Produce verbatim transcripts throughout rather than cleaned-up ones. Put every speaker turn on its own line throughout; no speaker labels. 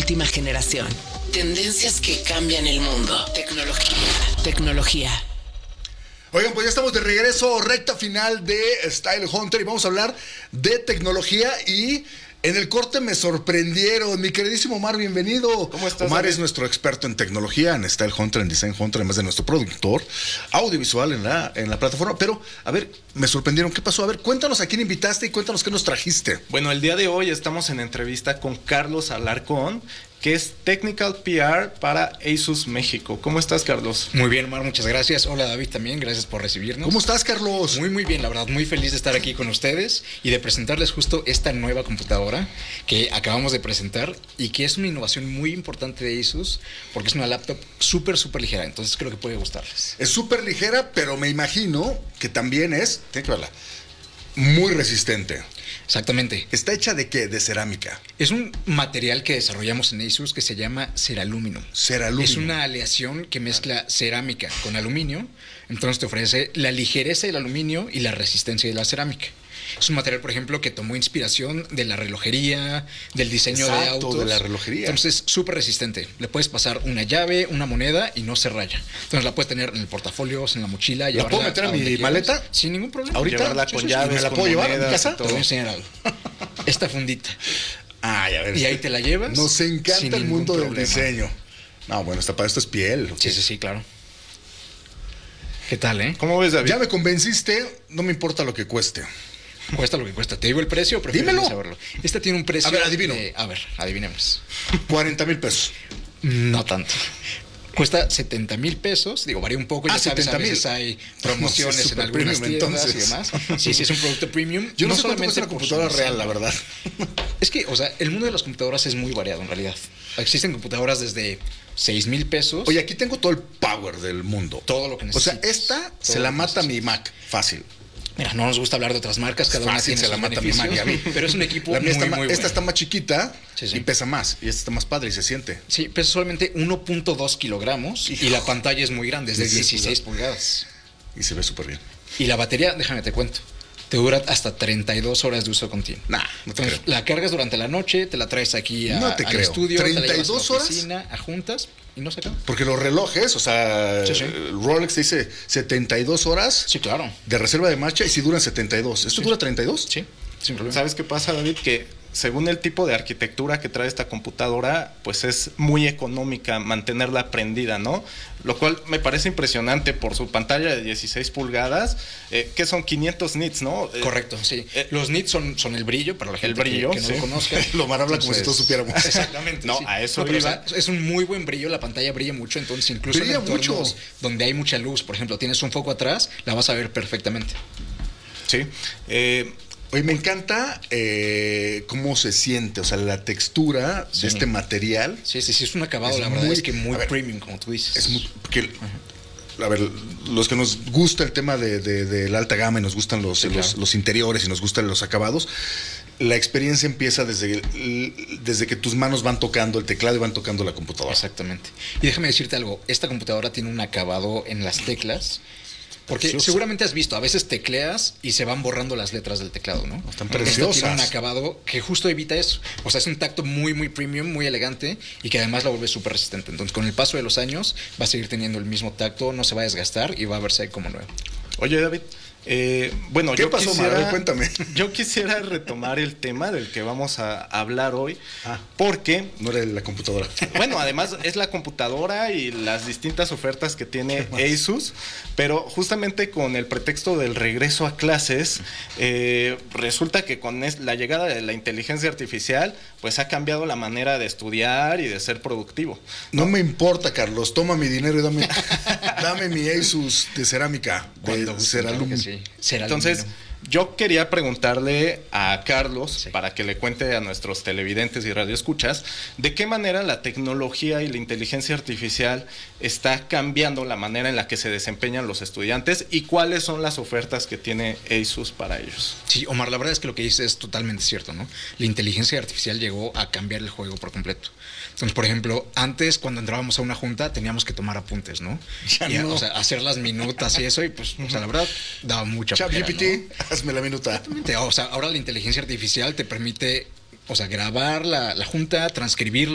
última generación. Tendencias que cambian el mundo. Tecnología. Tecnología.
Oigan, pues ya estamos de regreso, recta final de Style Hunter y vamos a hablar de tecnología y en el corte me sorprendieron. Mi queridísimo Omar, bienvenido.
¿Cómo estás,
Omar
David?
es nuestro experto en tecnología, en Style Hunter, en Design Hunter, además de nuestro productor audiovisual en la, en la plataforma. Pero, a ver, me sorprendieron. ¿Qué pasó? A ver, cuéntanos a quién invitaste y cuéntanos qué nos trajiste.
Bueno, el día de hoy estamos en entrevista con Carlos Alarcón, que es Technical P R para Asus México. ¿Cómo estás, Carlos?
Muy bien, Omar, muchas gracias. Hola, David, también, gracias por recibirnos.
¿Cómo estás, Carlos?
Muy, muy bien, la verdad, muy feliz de estar aquí con ustedes y de presentarles justo esta nueva computadora que acabamos de presentar y que es una innovación muy importante de Asus porque es una laptop súper, súper ligera, entonces creo que puede gustarles.
Es súper ligera, pero me imagino que también es, tiene que verla, muy resistente.
Exactamente.
¿Está hecha de qué? De cerámica.
Es un material que desarrollamos en Asus que se llama Ceraluminum.
Ceraluminum.
Es una aleación que mezcla cerámica con aluminio, entonces te ofrece la ligereza del aluminio y la resistencia de la cerámica. Es un material, por ejemplo, que tomó inspiración de la relojería, del diseño
Exacto,
de autos.
de la relojería.
Entonces, súper resistente. Le puedes pasar una llave, una moneda y no se raya. Entonces, la puedes tener en el portafolio, en la mochila.
¿La puedo meter a mi
donde
maleta?
quieras, sin ningún problema.
¿Ahorita?
Llevarla
Sí,
con
sí, sí.
llaves,
¿Me la
con
puedo llevar a mi
monedas
casa?
y
Te
todo.
voy a enseñar algo. Esta fundita.
Ay, a ver.
Y ahí te la llevas.
Nos encanta
sin
el
ningún
mundo del
problema.
diseño. No, bueno, está para esto es piel.
Sí, sí, sí, claro. ¿Qué tal, eh?
¿Cómo ves, David?
Ya me convenciste, no me importa lo que cueste.
Cuesta lo que cuesta. ¿Te digo el precio o prefieres
Dímelo.
saberlo? Esta tiene un precio.
A ver, adivino.
de- a ver, adivinemos.
cuarenta mil pesos.
No tanto. Cuesta setenta mil pesos. Digo, varía un poco. Ya
Ah,
sabes, a
setenta mil.
veces hay promociones
No, sí,
en
super
algunas
premium,
tiendas
entonces.
y demás. Sí, sí, es un producto premium.
Yo no, sé cuánto cuesta
solamente
una
por su
computadora
diseño.
real, la verdad.
Es que, o sea, el mundo de las computadoras es muy variado en realidad. Existen computadoras desde seis mil pesos.
Oye, aquí tengo todo el power del mundo.
Todo lo que
O sea,
necesites.
esta
Todo
se
lo
la
que
mata mi
necesites.
Mac. Fácil.
Mira, no nos gusta hablar de otras marcas, cada una
Fácil
tiene
se
sus
la mata mi
beneficios,
Mac. Ya vi.
pero es un equipo
La mía
muy,
está,
muy
ma-
bueno.
esta está más chiquita
Sí, sí.
y pesa más. Y esta está más padre y se siente.
Sí, pesa solamente uno punto dos kilogramos y la pantalla es muy grande, es de
dieciséis
dieciséis pulgadas.
Y se ve súper bien.
Y la batería, déjame te cuento, te dura hasta treinta y dos horas de uso continuo.
Nah, no te
Entonces,
creo.
la cargas durante la noche, te la traes aquí a,
No te
al
creo.
estudio, te la
¿treinta y
llevas a
dos
la
horas?
oficina, a juntas y no se acaba.
Porque los relojes, o sea,
Sí, sí.
Rolex te dice setenta y dos horas
Sí, claro.
de reserva de marcha y si duran setenta y dos. ¿Esto
Sí.
dura treinta y dos?
Sí, sin problema.
¿Sabes qué pasa, David? Que según el tipo de arquitectura que trae esta computadora, pues es muy económica mantenerla prendida, ¿no? Lo cual me parece impresionante por su pantalla de dieciséis pulgadas, eh, que son quinientos nits, ¿no? Eh,
Correcto, sí.
eh,
Los nits son, son el brillo, para la gente
brillo,
que, que no
sí.
lo conozca.
Lo Mar habla como si todos supiéramos.
Exactamente.
No,
sí.
a eso
pero,
iba.
o sea, es un muy buen brillo, la pantalla brilla mucho, entonces incluso
Brilla
en entornos
mucho.
donde hay mucha luz, por ejemplo, tienes un foco atrás, la vas a ver perfectamente.
Sí. Eh,
Oye, me encanta eh, cómo se siente, o sea, la textura
Sí.
de este material.
Sí, sí, sí, es un acabado,
Es
la verdad
muy-
es que muy
a ver,
premium, como tú dices.
Es muy, porque, a ver, los que nos gusta el tema de, de- de la alta gama y nos gustan los,
Sí,
los,
claro.
los interiores y nos gustan los acabados, la experiencia empieza desde, desde que tus manos van tocando el teclado y van tocando la computadora.
Exactamente. Y déjame decirte algo, esta computadora tiene un acabado en las teclas. Porque
Precioso.
seguramente has visto, a veces tecleas y se van borrando las letras del teclado, ¿no?
Están
Esta
preciosas.
tiene un acabado que justo evita eso. O sea, es un tacto muy, muy premium, muy elegante y que además la vuelve súper resistente. Entonces, con el paso de los años, va a seguir teniendo el mismo tacto, no se va a desgastar y va a verse como nuevo.
Oye, David, eh, bueno,
¿Qué
yo
pasó,
quisiera,
Mar? A ver, cuéntame.
Yo quisiera retomar el tema del que vamos a hablar hoy,
Ah.
porque
No era la computadora.
bueno, además es la computadora y las distintas ofertas que tiene Asus, pero justamente con el pretexto del regreso a clases, eh, resulta que con es- la llegada de la inteligencia artificial, pues ha cambiado la manera de estudiar y de ser productivo.
No me importa, Carlos. Toma mi dinero y dame, dame mi Asus de cerámica.
Cuando
De
gusten, claro
Ceraluminum.
que sí. Ceraluminum.
Entonces, yo quería preguntarle a Carlos,
Sí.
para que le cuente a nuestros televidentes y radioescuchas, de qué manera la tecnología y la inteligencia artificial está cambiando la manera en la que se desempeñan los estudiantes y cuáles son las ofertas que tiene Asus para ellos.
Sí, Omar, la verdad es que lo que dices es totalmente cierto, ¿no? La inteligencia artificial llegó a cambiar el juego por completo. Entonces, por ejemplo, antes cuando entrábamos a una junta teníamos que tomar apuntes, ¿no?
Ya
Y,
no.
O sea, hacer las minutas y eso, y pues, o sea, la verdad, daba mucha flojera,
ChatGPT,
¿no?
hazme la minuta.
Exactamente. O sea, ahora la inteligencia artificial te permite, o sea, grabar la, la junta, transcribirla,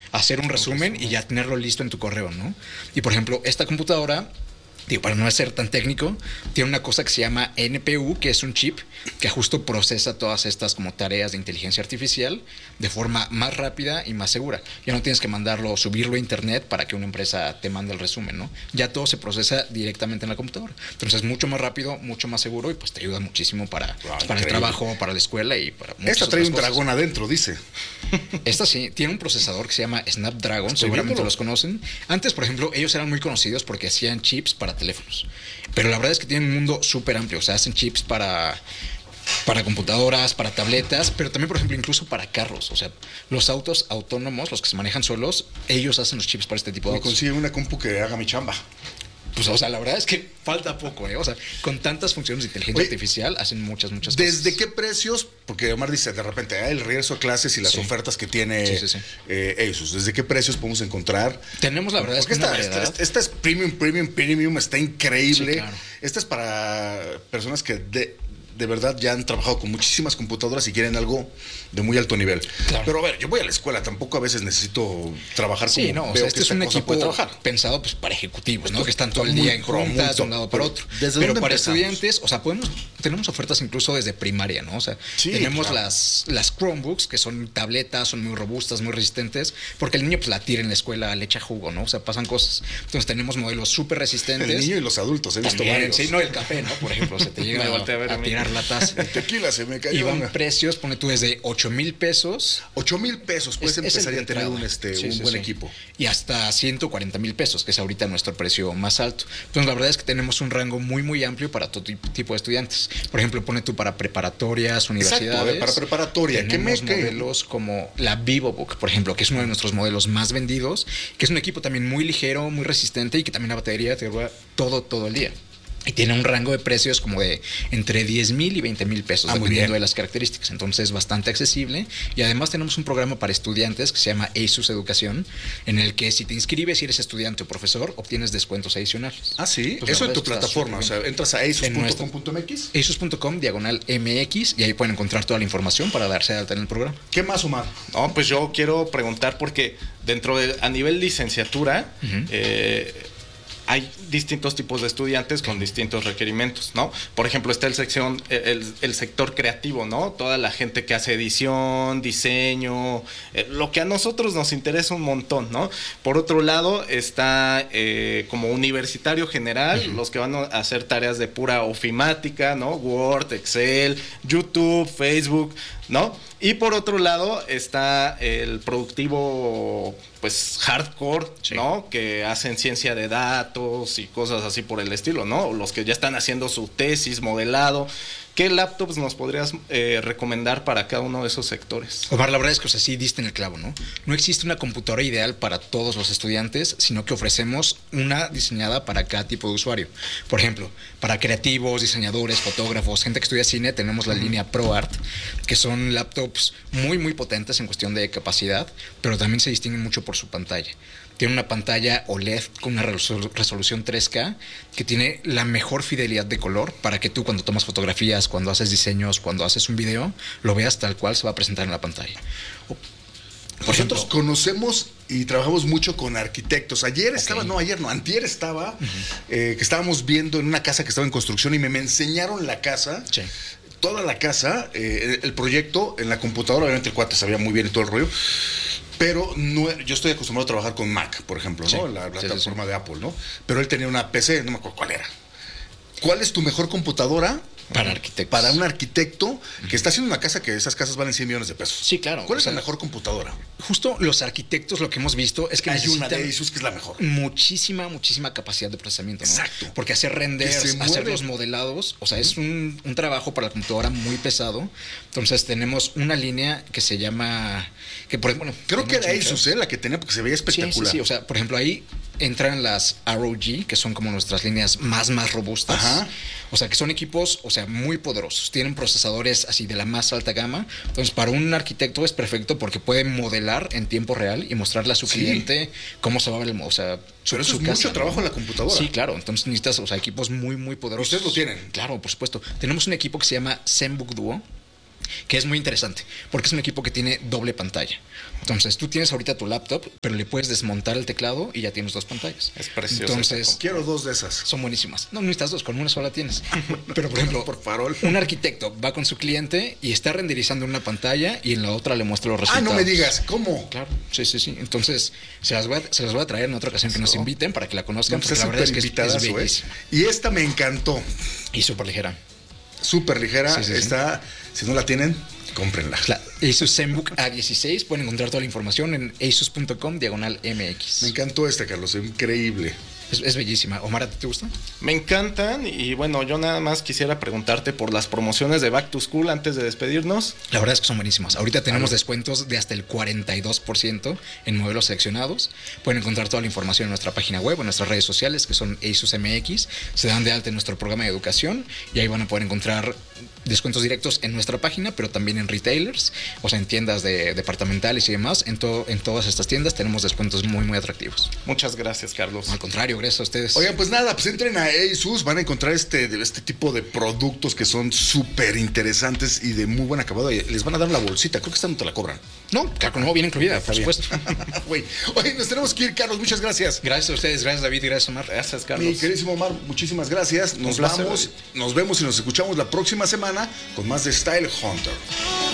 hacer un resumen y ya tenerlo listo en tu correo, ¿no? Y por ejemplo, esta computadora, digo, para no ser tan técnico, tiene una cosa que se llama N P U, que es un chip que justo procesa todas estas como tareas de inteligencia artificial de forma más rápida y más segura. Ya no tienes que mandarlo, subirlo a internet para que una empresa te mande el resumen, ¿no? Ya todo se procesa directamente en la computadora. Entonces es mucho más rápido, mucho más seguro y pues te ayuda muchísimo para,
Wow,
para el trabajo, para la escuela y para muchas
Esta trae
otras
un
cosas.
dragón adentro, dice.
Esta sí, tiene un procesador que se llama Snapdragon,
Estoy
seguramente
viéndolo.
los conocen. Antes, por ejemplo, ellos eran muy conocidos porque hacían chips para teléfonos. Pero la verdad es que tienen un mundo súper amplio. O sea, hacen chips para, para computadoras, para tabletas, pero también, por ejemplo, incluso para carros. O sea, los autos autónomos, los que se manejan solos, ellos hacen los chips para este tipo de
Me
autos.
consigue una compu que haga mi chamba.
Pues, o sea, la verdad es que falta poco, ¿eh? O sea, con tantas funciones de inteligencia
Oye,
artificial hacen muchas, muchas cosas.
¿Desde qué precios? Porque Omar dice de repente ah, el regreso a clases y las
Sí.
ofertas que tiene
Sí, sí, sí.
eh, Asus. ¿Desde qué precios podemos encontrar?
Tenemos, la verdad, es
Porque
que una
esta,
variedad.
esta, esta es premium, premium, premium, está increíble.
Sí, claro.
Esta es para personas que de, de verdad ya han trabajado con muchísimas computadoras y quieren algo de muy alto nivel.
Claro.
Pero a ver, yo voy a la escuela, tampoco a veces necesito trabajar
Sí,
como
no, o
veo
sea,
que
este es
esta
un
cosa
equipo
puede trabajar.
pensado pues para ejecutivos, ¿no?
Esto
Que están todo el
está
día
muy
en
pro, muy
juntas de
top.
un lado para
Pero,
otro.
¿desde
Pero
dónde
para
empezamos?
estudiantes, o sea, podemos tenemos ofertas incluso desde primaria, ¿no? O sea,
Sí,
tenemos
claro.
las las Chromebooks que son tabletas, son muy robustas, muy resistentes, porque el niño pues la tira en la escuela, le echa jugo, ¿no? O sea, pasan cosas. Entonces tenemos modelos súper resistentes.
El niño y los adultos, he visto
También,
varios.
sí, no el café, ¿no? Por ejemplo, se te llega
Me volteé a ver a
a, a
mí.
tirar la taza.
El tequila se me cayó.
Y van precios, pone tú desde ocho mil pesos.
ocho mil pesos, puedes
Es- es
empezar
el
ya a tener
de
un,
entrada.
este,
Sí,
un
sí,
buen
sí.
equipo.
Y hasta ciento cuarenta mil pesos, que es ahorita nuestro precio más alto. Entonces, la verdad es que tenemos un rango muy, muy amplio para todo tip- tipo de estudiantes. Por ejemplo, pone tú para preparatorias, universidades.
Exacto, a ver, para preparatoria. ¿Qué
Tenemos
me- qué?
modelos como la VivoBook, por ejemplo, que es uno de nuestros modelos más vendidos, que es un equipo también muy ligero, muy resistente y que también la batería te dura todo, todo el día. Y tiene un rango de precios como de entre diez mil y veinte mil pesos,
Ah, muy
dependiendo
bien.
de las características. Entonces es bastante accesible. Y además tenemos un programa para estudiantes que se llama Asus Educación, en el que si te inscribes y eres estudiante o profesor, obtienes descuentos adicionales.
Ah, sí.
Pues la
Eso en
verdad
tu
es que está
plataforma. O
súper
sea,
bien.
entras a asus
En
punto
nuestro-
com punto m x.
asus punto com, diagonal M X, y ahí pueden encontrar toda la información para darse de alta en el programa.
¿Qué más, Omar?
No, pues yo quiero preguntar porque dentro de, a nivel licenciatura,
Ujú.
eh, hay distintos tipos de estudiantes con distintos requerimientos, ¿no? Por ejemplo, está el sección, el, el sector creativo, ¿no? Toda la gente que hace edición, diseño, eh, lo que a nosotros nos interesa un montón, ¿no? Por otro lado, está eh, como universitario general, uh-huh. los que van a hacer tareas de pura ofimática, ¿no? Word, Excel, YouTube, Facebook, ¿no? Y por otro lado está el productivo, pues hardcore, sí. ¿no? Que hacen ciencia de datos y cosas así por el estilo, ¿no? Los que ya están haciendo su tesis, modelado. ¿Qué laptops nos podrías eh, recomendar para cada uno de esos sectores?
Omar, la verdad es que, o sea, sí diste en el clavo, ¿no? No existe una computadora ideal para todos los estudiantes, sino que ofrecemos una diseñada para cada tipo de usuario. Por ejemplo, para creativos, diseñadores, fotógrafos, gente que estudia cine, tenemos la uh-huh. línea ProArt, que son laptops muy, muy potentes en cuestión de capacidad, pero también se distinguen mucho por su pantalla. Tiene una pantalla O L E D con una resolución tres K que tiene la mejor fidelidad de color para que tú cuando tomas fotografías, cuando haces diseños, cuando haces un video, lo veas tal cual se va a presentar en la pantalla.
Por Nosotros ejemplo, conocemos y trabajamos mucho con arquitectos. Ayer okay. estaba, no, ayer no, antier estaba, uh-huh. eh, que estábamos viendo en una casa que estaba en construcción y me, me enseñaron la casa. Sí. Toda la casa, eh, el proyecto en la computadora, obviamente el cuate sabía muy bien y todo el rollo. Pero no, yo estoy acostumbrado a trabajar con Mac, por ejemplo, ¿no? Sí, la plataforma sí, sí. de Apple, ¿no? Pero él tenía una P C, no me acuerdo cuál era. ¿Cuál es tu mejor computadora?
Para arquitectos.
Para un arquitecto uh-huh. que está haciendo una casa que esas casas valen cien millones de pesos.
Sí, claro.
¿Cuál es sea, la mejor computadora?
Justo los arquitectos lo que hemos visto es que
hay
necesitan
una de Asus que es la mejor.
Muchísima, muchísima capacidad de procesamiento, ¿no?
Exacto.
Porque hacer renders, hacer los modelados, o sea, uh-huh. es un, un trabajo para la computadora muy pesado. Entonces tenemos una línea que se llama... que por bueno,
Creo que era Asus, ¿eh? La que tenía porque se veía espectacular.
Sí, sí, sí. O sea, por ejemplo, ahí entran las R O G, que son como nuestras líneas más, más robustas.
Ajá.
O sea, que son equipos, o sea, muy poderosos. Tienen procesadores así de la más alta gama. Entonces, para un arquitecto es perfecto porque puede modelar en tiempo real y mostrarle a su sí. cliente cómo se va a ver el... O sea, su,
Pero eso
su
es
casa,
mucho
¿no?
trabajo en la computadora.
Sí, claro. Entonces necesitas, o sea, equipos muy, muy poderosos.
¿Ustedes lo tienen?
Claro, por supuesto. Tenemos un equipo que se llama ZenBook Duo, que es muy interesante, porque es un equipo que tiene doble pantalla. Entonces, tú tienes ahorita tu laptop, pero le puedes desmontar el teclado y ya tienes dos pantallas.
Es precioso.
Entonces,
quiero dos de esas.
Son buenísimas. No, no necesitas dos, con una sola tienes. Pero, por ejemplo,
por farol.
Un arquitecto va con su cliente y está renderizando una pantalla y en la otra le muestra los resultados.
Ah, no me digas, ¿cómo?
Claro, sí, sí, sí. Entonces, se las voy a, se las voy a traer en otra ocasión que nos inviten para que la conozcan.
No, pues
porque
es
la verdad es que es,
invitadazo,
es
¿eh?
bellísima.
Y esta me encantó.
Y súper ligera.
Súper ligera.
Sí, sí, sí.
Está, si no la tienen, cómprenla.
La Asus ZenBook A dieciséis, pueden encontrar toda la información en asus punto com diagonal M X.
Me encantó esta, Carlos, increíble.
Es, es bellísima. Omar, ¿a ti te gusta?
Me encantan y bueno, yo nada más quisiera preguntarte por las promociones de Back to School antes de despedirnos.
La verdad es que son buenísimas. Ahorita tenemos descuentos de hasta el cuarenta y dos por ciento en modelos seleccionados. Pueden encontrar toda la información en nuestra página web, en nuestras redes sociales, que son Asus M X. Se dan de alta en nuestro programa de educación y ahí van a poder encontrar descuentos directos en nuestra página, pero también en retailers, o sea, en tiendas de, departamentales y demás. En, todo, en todas estas tiendas tenemos descuentos muy, muy atractivos.
Muchas gracias, Carlos.
Al contrario, gracias a ustedes.
Oigan, pues nada, pues entren a Asus, van a encontrar este, este tipo de productos que son súper interesantes y de muy buen acabado. Y les van a dar la bolsita, creo que esta no te la cobran.
No, claro, no, viene incluida, por supuesto.
Güey, oye, nos tenemos que ir, Carlos, muchas gracias.
Gracias a ustedes, gracias David, gracias Omar.
Gracias, Carlos.
Mi queridísimo Omar, muchísimas gracias. Nos
placer,
vamos,
David.
nos vemos y nos escuchamos la próxima semana con más de Style Hunter.